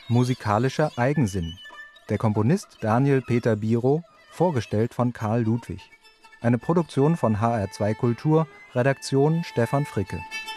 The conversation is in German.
Musikalischer Eigensinn. Der Komponist Daniel Peter Biro, vorgestellt von Karl Ludwig. Eine Produktion von HR2 Kultur, Redaktion Stefan Fricke.